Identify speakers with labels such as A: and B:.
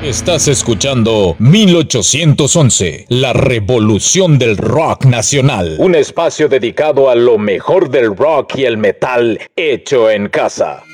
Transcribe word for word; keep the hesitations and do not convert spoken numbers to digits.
A: Estás escuchando mil ochocientos once, la revolución del rock nacional. Un espacio dedicado a lo mejor del rock y el metal hecho en casa.